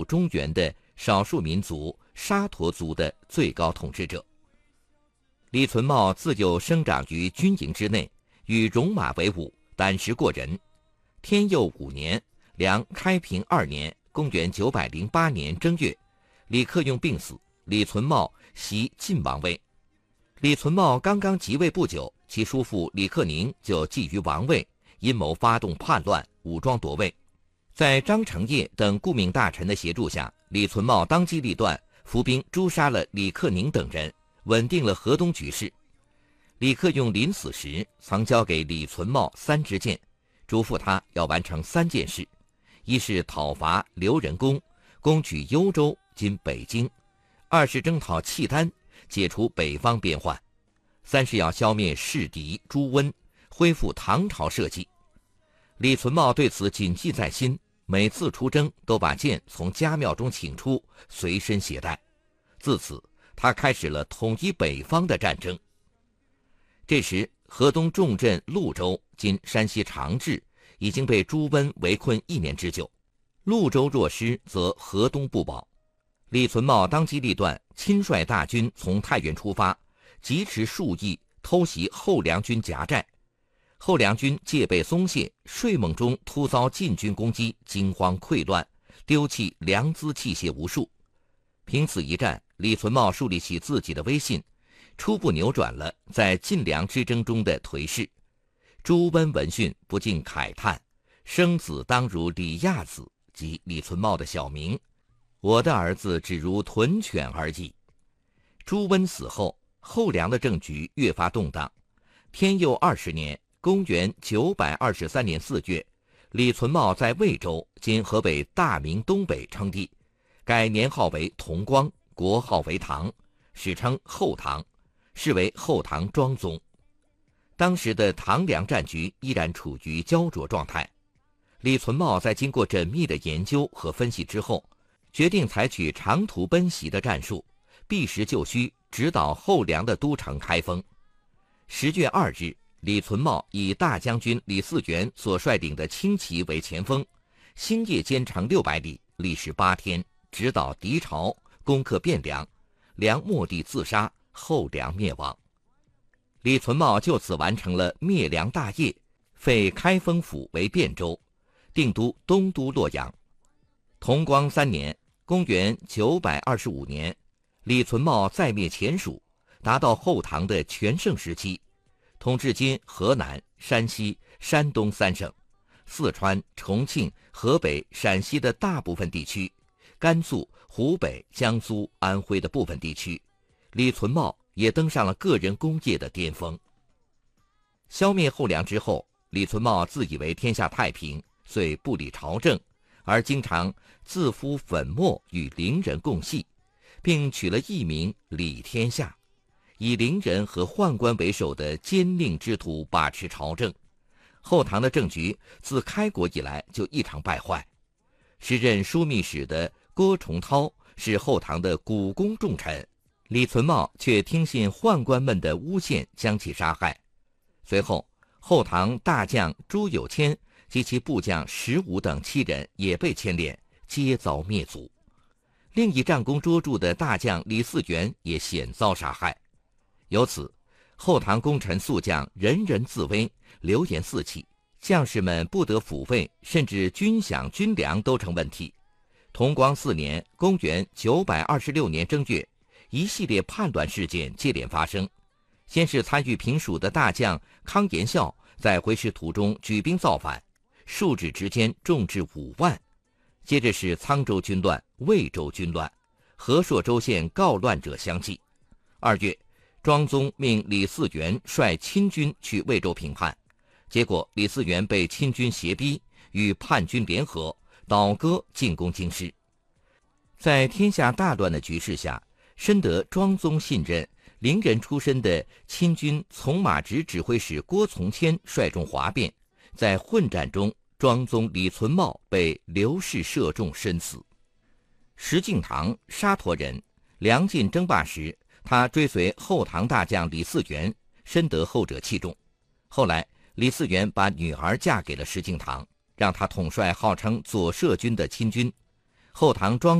中原的少数民族沙陀族的最高统治者。李存茂自幼生长于军营之内，与戎马为伍，胆识过人。天佑5年，梁开平2年（公元908年）正月，李克用病死，李存茂袭晋王位。李存茂刚刚即位不久，其叔父李克宁就觊觎王位，阴谋发动叛乱，武装夺位。在张承业等顾命大臣的协助下，李存茂当机立断，伏兵诛杀了李克宁等人，稳定了河东局势。李克用临死时曾交给李存茂3支箭，嘱咐他要完成3件事：一是讨伐刘仁恭，攻取幽州（今北京）；二是征讨契丹，解除北方边患；三是要消灭世敌朱温，恢复唐朝社稷。李存茂对此谨记在心，每次出征都把剑从家庙中请出，随身携带。自此，他开始了统一北方的战争。这时，河东重镇潞州（今山西长治）已经被朱温围困1年之久。潞州若失，则河东不保。李存茂当机立断，亲率大军从太原出发，疾驰数亿，偷袭后梁军夹寨。后梁军戒备松懈，睡梦中突遭晋军攻击，惊慌溃乱，丢弃良辎器械无数。凭此一战，李存茂树立起自己的威信，初步扭转了在晋梁之争中的颓势。朱温闻讯不禁慨叹：“生子当如李亚子，即李存茂的小名，我的儿子只如豚犬而已。”朱温死后，后梁的政局越发动荡。天佑20年，公元923年4月，李存茂在魏州（今河北大名东北）称帝，改年号为同光，国号为唐，史称后唐，是为后唐庄宗。当时的唐梁战局依然处于焦灼状态。李存茂在经过缜密的研究和分析之后，决定采取长途奔袭的战术，避实就虚，直捣后梁的都城开封。10月2日，李存茂以大将军李嗣源所率领的轻骑为前锋，星夜兼程600里，历时8天，直捣敌巢，攻克汴梁，梁末帝自杀，后梁灭亡。李存茂就此完成了灭梁大业，废开封府为汴州，定都东都洛阳。同光3年，公元925年，李存茂再灭前蜀，达到后唐的全盛时期，统治今河南、山西、山东3省，四川、重庆、河北、陕西的大部分地区，甘肃、湖北、江苏、安徽的部分地区。李存茂也登上了个人功业的巅峰。消灭后梁之后，李存茂自以为天下太平，遂不理朝政，而经常自敷粉末与伶人共戏，并取了艺名李天下，以伶人和宦官为首的奸佞之徒把持朝政。后唐的政局自开国以来就异常败坏。时任枢密使的郭崇韬是后唐的股肱重臣，李存茂却听信宦官们的诬陷，将其杀害。随后，后唐大将朱有谦及其部将15等7人也被牵连，皆遭灭族。另一战功卓著的大将李嗣源也险遭杀害。由此，后唐功臣宿将人人自危，流言四起，将士们不得抚慰，甚至军饷军粮都成问题。同光4年，公元926年正月，一系列叛乱事件接连发生。先是参与平蜀的大将康延孝在回师途中举兵造反，数日之间众至5万。接着是沧州军乱、魏州军乱，和硕州县告乱者相继。2月，庄宗命李嗣源率亲军去魏州平叛，结果李嗣源被亲军胁逼，与叛军联合，倒戈进攻京师。在天下大乱的局势下，深得庄宗信任，伶人出身的亲军从马直指挥使郭从谦率众哗变，在混战中，庄宗李存茂被刘氏射中身死。石敬瑭，沙陀人，梁晋争霸时，他追随后唐大将李嗣源，深得后者器重。后来，李嗣源把女儿嫁给了石敬瑭，让他统帅号称左摄军的亲军。后唐庄